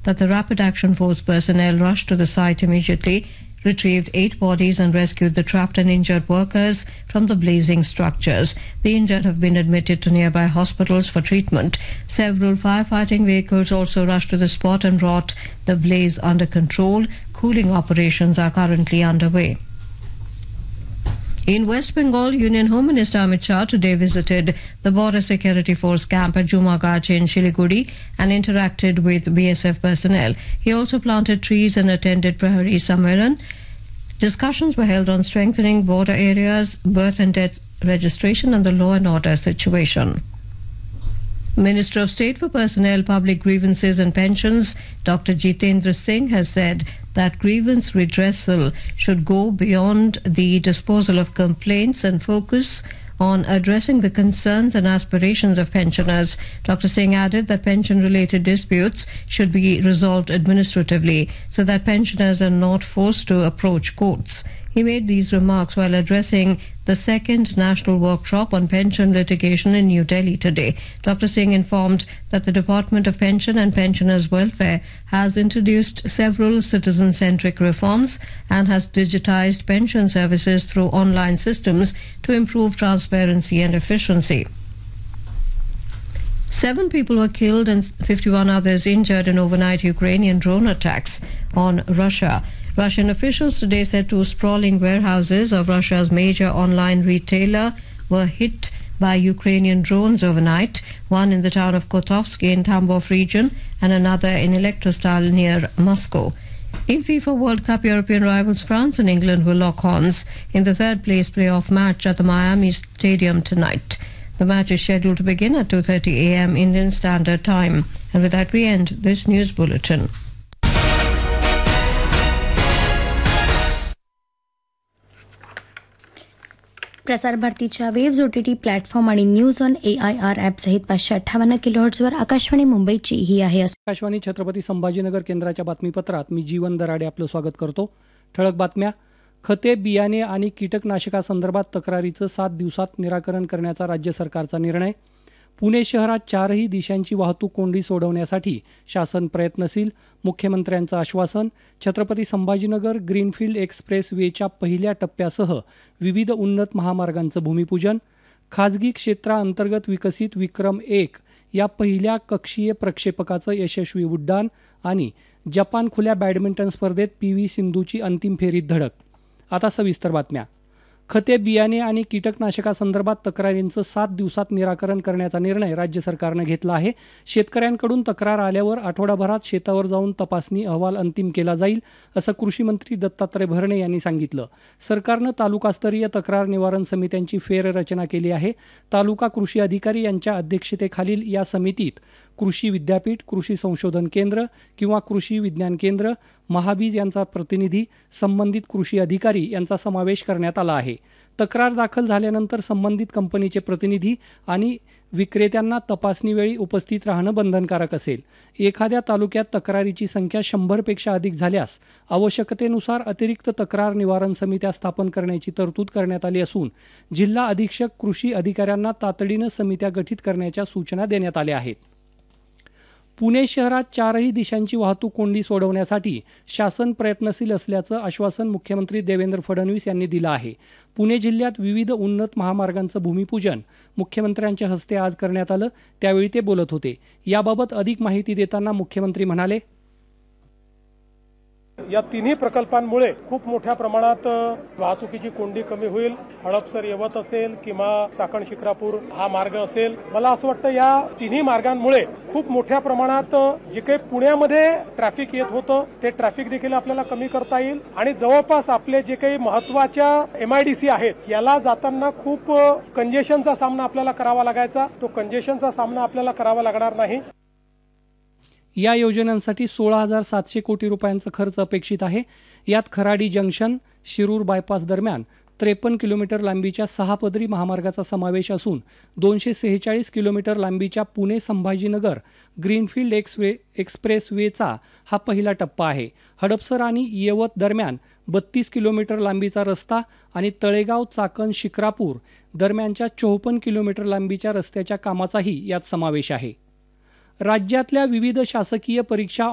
that the Rapid Action Force personnel rushed to the site immediately, retrieved 8 bodies and rescued the trapped and injured workers from the blazing structures. The injured have been admitted to nearby hospitals for treatment. Several firefighting vehicles also rushed to the spot and brought the blaze under control. Cooling operations are currently underway. In West Bengal, Union Home Minister Amit Shah today visited the Border Security Force camp at Jumagach in Siliguri and interacted with BSF personnel. He also planted trees and attended Prahari Sammelan. Discussions were held on strengthening border areas, birth and death registration and the law and order situation. Minister of State for Personnel, Public Grievances and Pensions, Dr. Jitendra Singh has said that grievance redressal should go beyond the disposal of complaints and focus on addressing the concerns and aspirations of pensioners. Dr. Singh added that pension-related disputes should be resolved administratively so that pensioners are not forced to approach courts. He made these remarks while addressing the second national workshop on pension litigation in New Delhi today. Dr. Singh informed that the Department of Pension and Pensioners' Welfare has introduced several citizen-centric reforms and has digitized pension services through online systems to improve transparency and efficiency. 7 people were killed and 51 others injured in overnight Ukrainian drone attacks on Russia. Russian officials today said 2 sprawling warehouses of Russia's major online retailer were hit by Ukrainian drones overnight, one in the town of Kotovsky in Tambov region and another in Elektrostal near Moscow. In FIFA World Cup, European rivals France and England will lock horns in the third-place playoff match at the Miami Stadium tonight. The match is scheduled to begin at 2:30 a.m. Indian Standard Time. And with that, we end this news bulletin. प्रसार भारतीच्या waves OTT platform आणि news on AIR app सहित 558 किलोहर्ट्झवर आकाशवाणी मुंबईची ही आहे. आकाशवाणी छत्रपती संभाजीनगर केंद्राच्या बातमीपत्रात मी जीवन दराडे आपलं स्वागत करतो. ठळक बातम्या. खते, बियाणे आणि कीटकनाशकासंदर्भात तक्रारीचं 7 दिवसात निराकरण करण्याचा राज्य सरकारचा निर्णय. पुणे शहरात 4ही दिशांची वाहतूक कोंडी सोडवण्यासाठी शासन प्रयत्नशील, मुख्यमंत्र्यांचं आश्वासन. छत्रपती संभाजीनगर ग्रीनफील्ड एक्सप्रेस वेच्या पहिल्या टप्प्यासह विविध उन्नत महामार्गांचं भूमिपूजन. खाजगी क्षेत्राअंतर्गत विकसित विक्रम-1 या पहिल्या कक्षीय प्रक्षेपकाचं यशस्वी उड्डाण. आणि जपान खुल्या बॅडमिंटन स्पर्धेत PV सिंधूची अंतिम फेरीत धडक. आता सविस्तर बातम्या. खते, बियाणे आणि कीटकनाशकासंदर्भात तक्रारींचं 7 दिवसात निराकरण करण्याचा निर्णय राज्य सरकारनं घेतला आहे. शेतकऱ्यांकडून तक्रार आल्यावर आठवडाभरात शेतावर जाऊन तपासणी अहवाल अंतिम केला जाईल, असं कृषी मंत्री दत्तात्रय भरणे यांनी सांगितलं. सरकारनं तालुकास्तरीय तक्रार निवारण समित्यांची फेररचना केली आहे. तालुका कृषी अधिकारी यांच्या अध्यक्षतेखालील या समितीत कृषी विद्यापीठ, कृषी संशोधन केंद्र किंवा कृषी विज्ञान केंद्र, महाबीज यांचा प्रतिनिधी, संबंधित कृषी अधिकारी यांचा समावेश करण्यात आला आहे. तक्रार दाखल झाल्यानंतर संबंधित कंपनीचे प्रतिनिधी आणि विक्रेत्यांना तपासणीवेळी उपस्थित राहणं बंधनकारक असेल. एखाद्या तालुक्यात तक्रारीची संख्या 100पेक्षा अधिक झाल्यास आवश्यकतेनुसार अतिरिक्त तक्रार निवारण समित्या स्थापन करण्याची तरतूद करण्यात आली असून जिल्हा अधीक्षक कृषी अधिकाऱ्यांना तातडीनं समित्या गठीत करण्याच्या सूचना देण्यात आल्या आहेत. पुणे शहरात 4ही दिशांची वाहतूक कोंडी सोडवण्यासाठी शासन प्रयत्नशील असल्याचं आश्वासन मुख्यमंत्री देवेंद्र फडणवीस यांनी दिलं आहे. पुणे जिल्ह्यात विविध उन्नत महामार्गांचं भूमिपूजन मुख्यमंत्र्यांच्या हस्ते आज करण्यात आलं. त्यावेळी ते बोलत होते. याबाबत अधिक माहिती देताना मुख्यमंत्री म्हणाले, या तिन्ही प्रकल्पांमुळे खूप मोठ्या प्रमाणात वाहतुकीची कोंडी कमी होईल. हडपसर यवत असेल किंवा चाकण शिक्रापूर हा मार्ग असेल. मला असं वाटतं या तिन्ही मार्गांमुळे खूप मोठ्या प्रमाणात जे काही पुण्यामध्ये ट्रॅफिक येत होतं ते ट्रॅफिक देखील आपल्याला कमी करता येईल आणि जवळपास आपले जे काही महत्वाच्या MIDC आहेत याला जाताना खूप कंजेशनचा सामना आपल्याला करावा लागायचा. तो कंजेशनचा सामना आपल्याला करावा लागणार नाही. या योजनांसाठी 16,700 कोटी रुपयांचा खर्च अपेक्षित आहे. यात खराडी जंक्शन, शिरूर बायपास दरम्यान 53 किलोमीटर लांबीच्या 6 पदरी महामार्गाचा समावेश असून 246 किलोमीटर लांबीच्या पुणे संभाजीनगर ग्रीनफील्ड एक्सप्रेस वेचा हा पहिला टप्पा आहे. हडपसर आणि येवत दरम्यान 32 किलोमीटर लांबीचा रस्ता आणि तळेगाव चाकण शिक्रापूर दरम्यानच्या 54 किलोमीटर लांबीच्या रस्त्याच्या कामाचाही यात समावेश आहे. राज्यातल्या विविध शासकीय परीक्षा